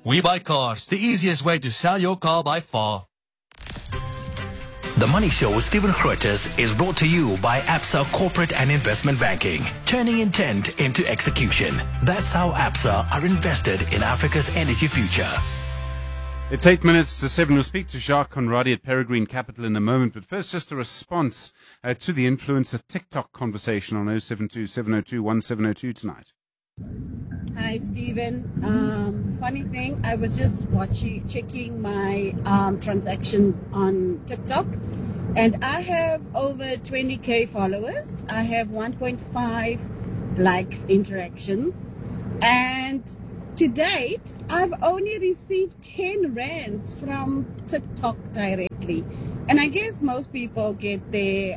We Buy Cars, the easiest way to sell your car by far. The Money Show with Stephen Grootes is brought to you by Absa Corporate and Investment Banking, turning intent into execution. That's how Absa are invested in Africa's energy future. It's 8 minutes to 7. We'll speak to Jacques Conradie at Peregrine Capital in a moment. But first, just a response to the influencer TikTok conversation on 072-702-1702 tonight. Hi, Stephen. Funny thing, I was just checking my transactions on TikTok, and I have over 20K followers. I have 1.5 likes, interactions, and to date, I've only received 10 rands from TikTok directly. And I guess most people get their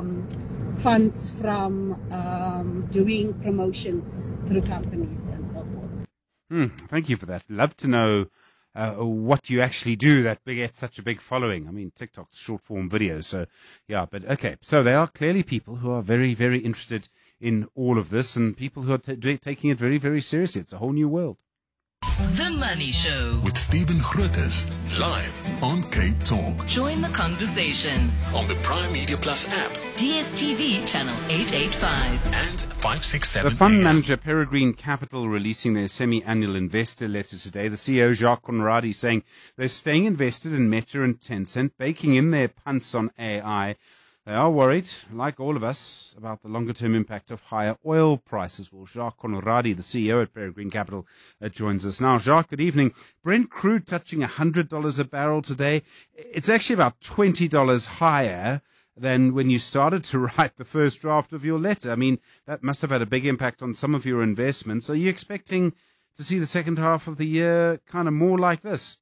funds from doing promotions through companies and so forth. Thank you for that. Love to know what you actually do that gets such a big following. I mean, TikTok's short form videos. So, yeah, but okay. So there are clearly people who are very, very interested in all of this and people who are taking it very, very seriously. It's a whole new world. The Money Show with Stephen Grootes, live on Cape Talk. Join the conversation on the Prime Media Plus app, DSTV channel 885 and 567. The fund manager Peregrine Capital releasing their semi-annual investor letter today. The CEO Jacques Conradie saying they're staying invested in Meta and Tencent, baking in their punts on AI. They are worried, like all of us, about the longer-term impact of higher oil prices. Well, Jacques Conradie, the CEO at Peregrine Capital, joins us now. Jacques, good evening. Brent crude touching $100 a barrel today. It's actually about $20 higher than when you started to write the first draft of your letter. I mean, that must have had a big impact on some of your investments. Are you expecting to see the second half of the year kind of more like this?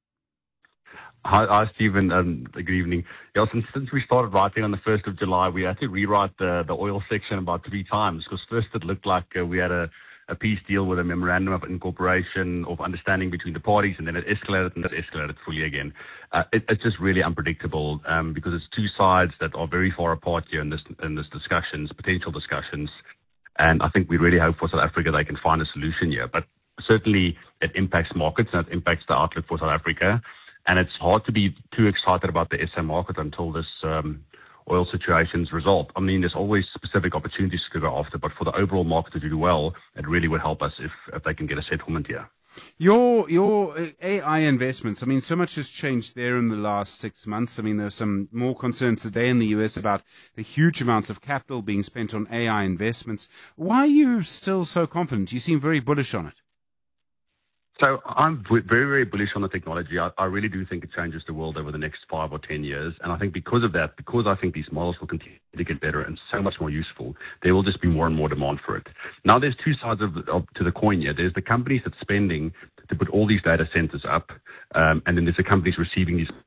Hi, Stephen. Good evening. Yeah, since we started writing on the 1st of July, we had to rewrite the oil section about 3 times because first it looked like we had a peace deal with a memorandum of incorporation of understanding between the parties, and then it escalated and it escalated fully again. It's just really unpredictable because it's two sides that are very far apart here in this discussions, potential discussions, and I think we really hope for South Africa they can find a solution here. But certainly it impacts markets and it impacts the outlook for South Africa. And it's hard to be too excited about the SA market until this oil situation's resolved. I mean, there's always specific opportunities to go after, but for the overall market to do well, it really would help us if they can get a settlement here. Your AI investments, I mean, so much has changed there in the last 6 months. I mean, there's some more concerns today in the US about the huge amounts of capital being spent on AI investments. Why are you still so confident? You seem very bullish on it. So I'm very, very bullish on the technology. I really do think it changes the world over the next 5 or 10 years. And I think because of that, because I think these models will continue to get better and so much more useful, there will just be more and more demand for it. Now, there's two sides to the coin here. There's the companies that's spending to put all these data centers up, and then there's the companies receiving these.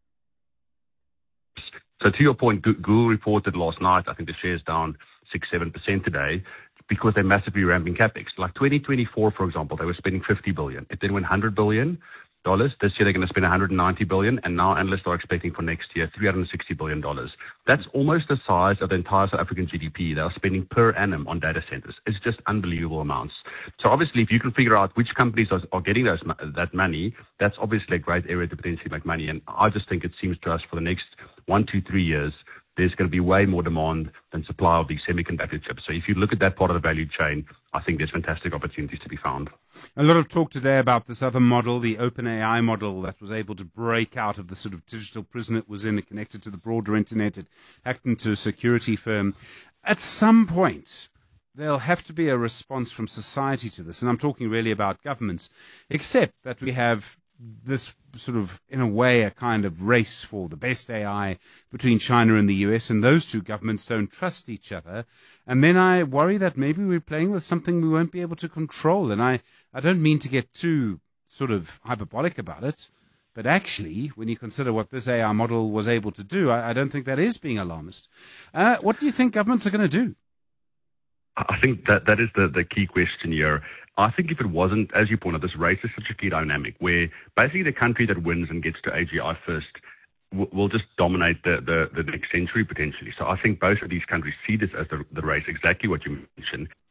So to your point, Google reported last night, I think the share's down 6-7% today, because they're massively ramping capex. Like 2024, for example, they were spending $50 billion. It then went $100 billion. This year they're going to spend $190 billion, and now analysts are expecting for next year $360 billion. That's almost the size of the entire South African GDP they are spending per annum on data centers. It's just unbelievable amounts. So obviously, if you can figure out which companies are getting that money, that's obviously a great area to potentially make money. And I just think it seems to us for the next 1, 2, 3 years, there's going to be way more demand than supply of these semiconductor chips. So if you look at that part of the value chain, I think there's fantastic opportunities to be found. A lot of talk today about this other model, the OpenAI model that was able to break out of the sort of digital prison it was in. It connected to the broader internet. It hacked into a security firm. At some point, there'll have to be a response from society to this. And I'm talking really about governments, except that we have this sort of, in a way, a kind of race for the best AI between China and the US, and those two governments don't trust each other. And then I worry that maybe we're playing with something we won't be able to control. And I don't mean to get too sort of hyperbolic about it, but actually, when you consider what this AI model was able to do, I don't think that is being alarmist. What do you think governments are going to do? I think that is the key question here. I think if it wasn't, as you pointed out, this race is such a key dynamic where basically the country that wins and gets to AGI first will just dominate the next century potentially. So I think both of these countries see this as the race, exactly what you mentioned.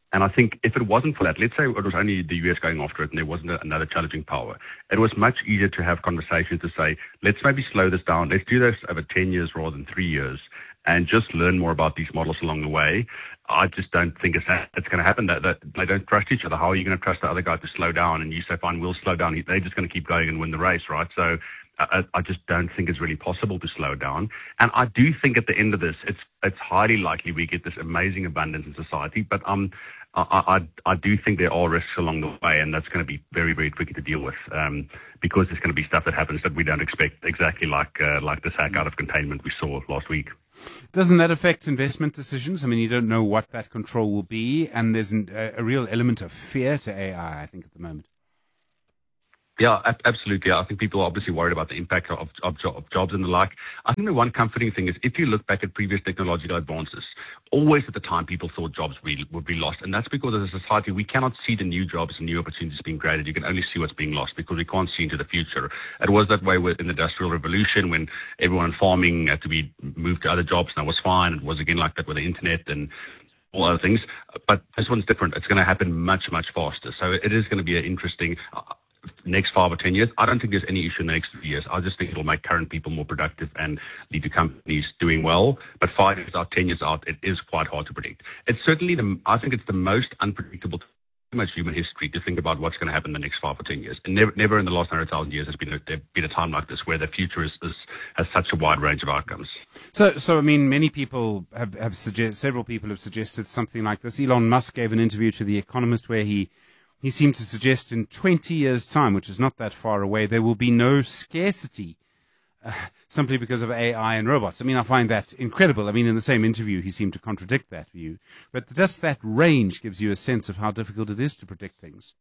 And I think if it wasn't for that, let's say it was only the US going after it and there wasn't another challenging power, it was much easier to have conversations to say, let's maybe slow this down. Let's do this over 10 years rather than 3 years and just learn more about these models along the way. I just don't think it's going to happen. That they don't trust each other. How are you going to trust the other guy to slow down? And you say, fine, we'll slow down. They're just going to keep going and win the race, right? So I just don't think it's really possible to slow down. And I do think at the end of this, it's highly likely we get this amazing abundance in society. But I do think there are risks along the way, and that's going to be very, very tricky to deal with because there's going to be stuff that happens that we don't expect, exactly like this hack out of containment we saw last week. Doesn't that affect investment decisions? I mean, you don't know what that control will be, and there's a real element of fear to AI, I think, at the moment. Yeah, absolutely. I think people are obviously worried about the impact of jobs and the like. I think the one comforting thing is if you look back at previous technological advances, always at the time people thought jobs would be lost. And that's because as a society, we cannot see the new jobs and new opportunities being created. You can only see what's being lost because we can't see into the future. It was that way in the Industrial Revolution when everyone in farming had to be moved to other jobs, and that was fine. It was again like that with the internet and all other things. But this one's different. It's going to happen much, much faster. So it is going to be an interesting next 5 or 10 years. I don't think there's any issue in the next 3 years. I just think it'll make current people more productive and lead to companies doing well. But 5 years out, 10 years out, it is quite hard to predict. It's certainly I think it's the most unpredictable much human history to think about what's going to happen in the next 5 or 10 years. And never in the last 100,000 years has been a time like this where the future has such a wide range of outcomes. So I mean, many people several people have suggested something like this. Elon Musk gave an interview to The Economist where he seemed to suggest in 20 years' time, which is not that far away, there will be no scarcity simply because of AI and robots. I mean, I find that incredible. I mean, in the same interview, he seemed to contradict that view. But just that range gives you a sense of how difficult it is to predict things.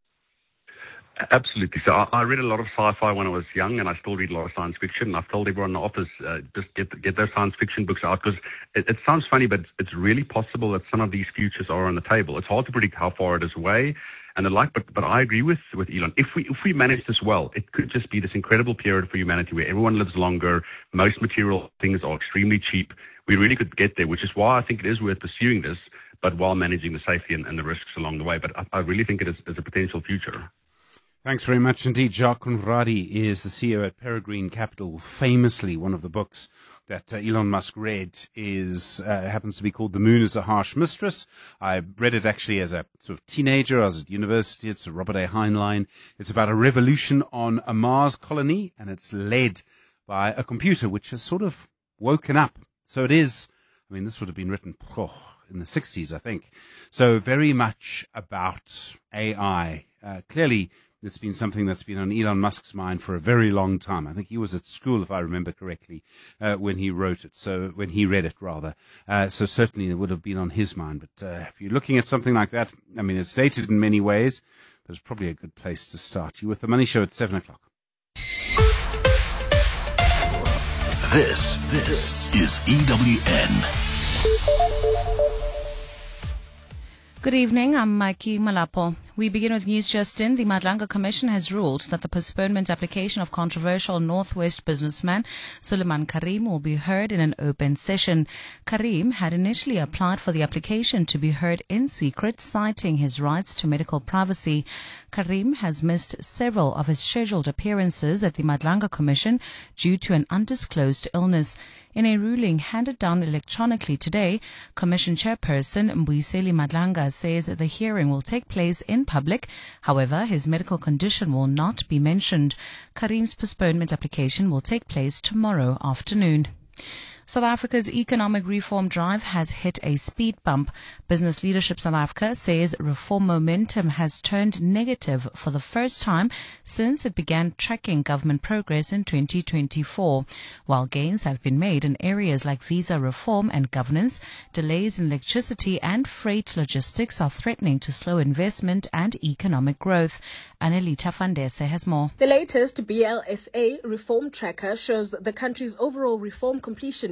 Absolutely. So I read a lot of sci-fi when I was young, and I still read a lot of science fiction. I've told everyone in the office, just get those science fiction books out because it sounds funny, but it's really possible that some of these futures are on the table. It's hard to predict how far it is away and the like, but I agree with Elon. If we manage this well, it could just be this incredible period for humanity where everyone lives longer, most material things are extremely cheap. We really could get there, which is why I think it is worth pursuing this, but while managing the safety and the risks along the way. But I really think it is a potential future. Thanks very much indeed. Jacques Conradi is the CEO at Peregrine Capital. Famously, one of the books that Elon Musk read happens to be called The Moon is a Harsh Mistress. I read it actually as a sort of teenager. I was at university. It's a Robert A. Heinlein. It's about a revolution on a Mars colony, and it's led by a computer which has sort of woken up. So it is, I mean, this would have been written in the 60s, I think. So very much about AI. Clearly, it's been something that's been on Elon Musk's mind for a very long time. I think he was at school, if I remember correctly, when he wrote it. So when he read it, rather. So certainly it would have been on his mind. But if you're looking at something like that, I mean, it's dated in many ways, but it's probably a good place to start. You're with The Money Show at 7 o'clock. This is EWN. Good evening, I'm Mikey Malapo. We begin with news just in. The Madlanga Commission has ruled that the postponement application of controversial Northwest businessman Suleiman Karim will be heard in an open session. Karim had initially applied for the application to be heard in secret, citing his rights to medical privacy. Karim has missed several of his scheduled appearances at the Madlanga Commission due to an undisclosed illness. In a ruling handed down electronically today, Commission Chairperson Mbuyiseli Madlanga says the hearing will take place in public. However, his medical condition will not be mentioned. Karim's postponement application will take place tomorrow afternoon. South Africa's economic reform drive has hit a speed bump. Business Leadership South Africa says reform momentum has turned negative for the first time since it began tracking government progress in 2024. While gains have been made in areas like visa reform and governance, delays in electricity and freight logistics are threatening to slow investment and economic growth. Annelita Fandese has more. The latest BLSA reform tracker shows the country's overall reform completion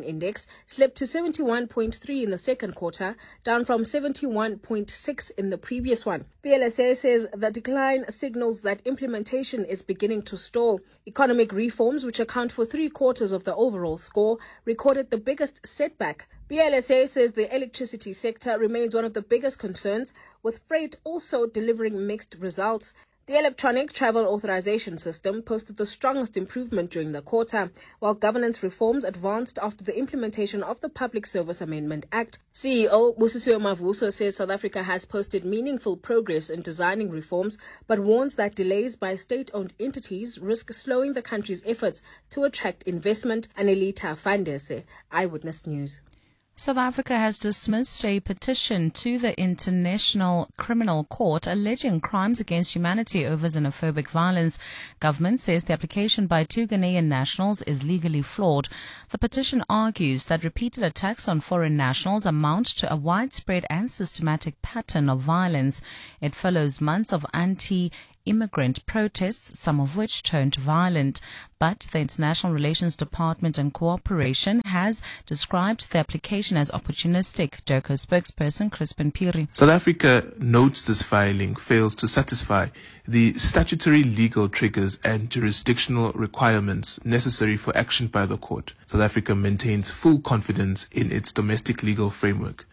Inflation Index slipped to 71.3 in the second quarter, down from 71.6 in the previous one. BLSA says the decline signals that implementation is beginning to stall. Economic reforms, which account for 3/4 of the overall score, recorded the biggest setback. BLSA says the electricity sector remains one of the biggest concerns, with freight also delivering mixed results. The electronic travel authorization system posted the strongest improvement during the quarter, while governance reforms advanced after the implementation of the Public Service Amendment Act. CEO Busisiwe Mavuso says South Africa has posted meaningful progress in designing reforms, but warns that delays by state-owned entities risk slowing the country's efforts to attract investment. Anelita Fandese, Eyewitness News. South Africa has dismissed a petition to the International Criminal Court alleging crimes against humanity over xenophobic violence. Government says the application by 2 Ghanaian nationals is legally flawed. The petition argues that repeated attacks on foreign nationals amount to a widespread and systematic pattern of violence. It follows months of anti-immigrant protests, some of which turned violent. But the International Relations Department and Cooperation has described the application as opportunistic. DIRCO spokesperson Crispin Piri. South Africa notes this filing fails to satisfy the statutory legal triggers and jurisdictional requirements necessary for action by the court. South Africa maintains full confidence in its domestic legal framework.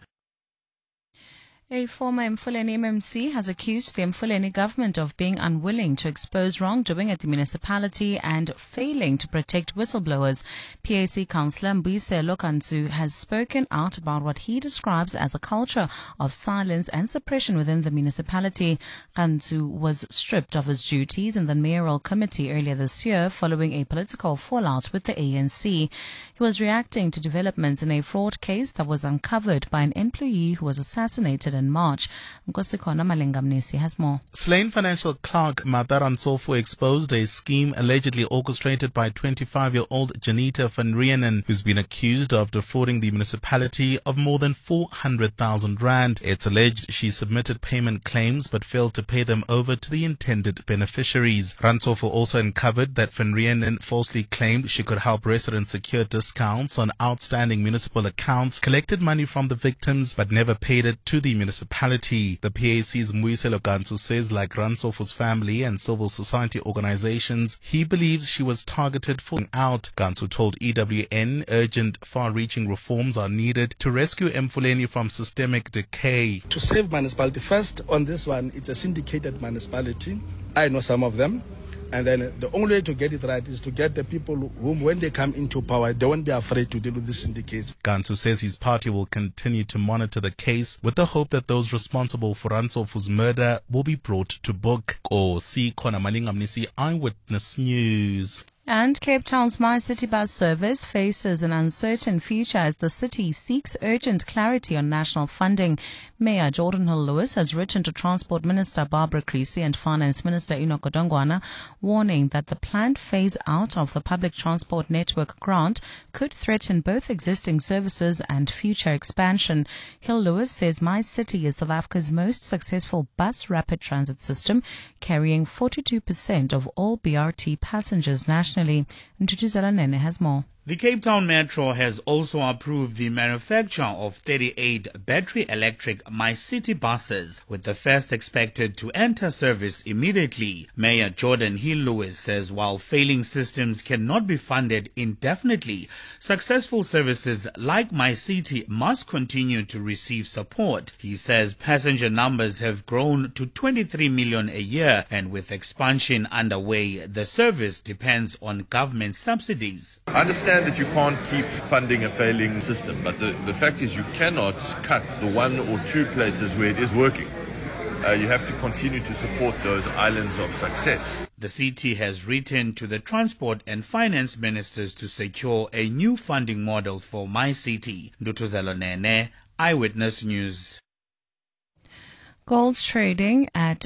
A former Mfuleni MMC has accused the Mfuleni government of being unwilling to expose wrongdoing at the municipality and failing to protect whistleblowers. PAC councillor Mbuyiselo Kantsu has spoken out about what he describes as a culture of silence and suppression within the municipality. Kantsu was stripped of his duties in the mayoral committee earlier this year following a political fallout with the ANC. He was reacting to developments in a fraud case that was uncovered by an employee who was assassinated in March. Nkosikona Malengamnesi has more. Slain financial clerk Martha Ransofo exposed a scheme allegedly orchestrated by 25-year-old Janita van Rieenen, who's been accused of defrauding the municipality of more than 400,000 rand. It's alleged she submitted payment claims but failed to pay them over to the intended beneficiaries. Ransofo also uncovered that van Rieenen falsely claimed she could help residents secure discounts on outstanding municipal accounts, collected money from the victims but never paid it to the municipality. The PAC's Mbuyiselo Kantsu says, like Ransofo's family and civil society organizations, he believes she was targeted for out. Kantsu told EWN urgent, far-reaching reforms are needed to rescue Mfuleni from systemic decay. To save municipality, first on this one, it's a syndicated municipality. I know some of them. And then the only way to get it right is to get the people whom, when they come into power, they won't be afraid to deal with this syndicates. Kantsu says his party will continue to monitor the case with the hope that those responsible for Ransofu's murder will be brought to book. Kosi Kona Malingamnisi, Eyewitness News. And Cape Town's My City bus service faces an uncertain future as the city seeks urgent clarity on national funding. Mayor Jordan Hill-Lewis has written to Transport Minister Barbara Creecy and Finance Minister Enoch Godongwana, warning that the planned phase-out of the public transport network grant could threaten both existing services and future expansion. Hill-Lewis says My City is South Africa's most successful bus rapid transit system, carrying 42% of all BRT passengers nationally. Ntutuzela Nene has more. The Cape Town Metro has also approved the manufacture of 38 battery electric My City buses, with the first expected to enter service immediately. Mayor Jordan Hill-Lewis says while failing systems cannot be funded indefinitely, successful services like My City must continue to receive support. He says passenger numbers have grown to 23 million a year, and with expansion underway, the service depends on government subsidies. I understand that you can't keep funding a failing system, but the fact is you cannot cut the one or two places where it is working. You have to continue to support those islands of success. The city has written to the Transport and Finance Ministers to secure a new funding model for My City. Ndutuzelo Nene, Eyewitness News. Gold's trading at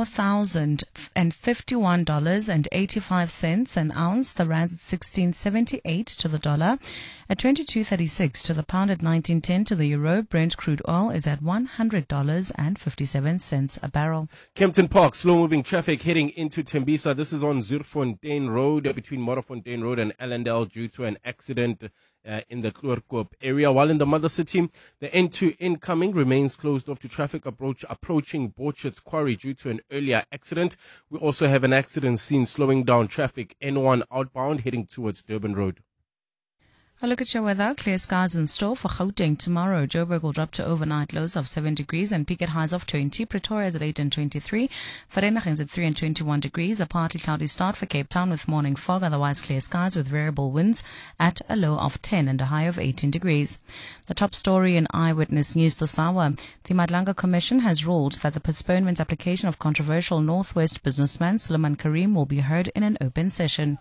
$4,051.85 an ounce. The rand's at 16.78 to the dollar, at 22.36 to the pound, at 19.10 to the euro. Brent crude oil is at $100.57 a barrel. Kempton Park, slow-moving traffic heading into Tembisa. This is on Zuurfontein Road between Modderfontein Road and Allendale due to an accident. in the Kloorkoop area. While in the mother city, the N2 incoming remains closed off to traffic approaching Borchards Quarry due to an earlier accident. We also have an accident scene slowing down traffic N1 outbound heading towards Durban Road. A look at your weather. Clear skies in store for Gauteng tomorrow. Joburg will drop to overnight lows of 7 degrees and peak at highs of 20. Pretoria is at 8 and 23. Vereeniging is at 3 and 21 degrees. A partly cloudy start for Cape Town with morning fog. Otherwise clear skies with variable winds at a low of 10 and a high of 18 degrees. The top story in Eyewitness News this hour. The Madlanga Commission has ruled that the postponement application of controversial Northwest businessman Suleiman Karim will be heard in an open session.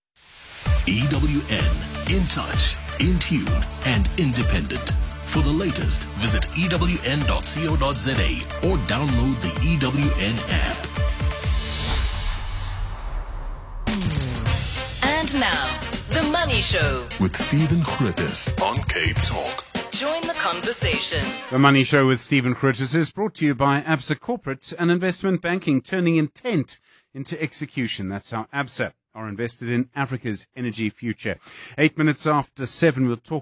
EWN, in touch, in tune, and independent. For the latest, visit ewn.co.za or download the EWN app. And now, The Money Show with Stephen Grootes on Cape Talk. Join the conversation. The Money Show with Stephen Grootes is brought to you by Absa Corporate and Investment Banking, turning intent into execution. That's how Absa are invested in Africa's energy future. 8 minutes after 7, we'll talk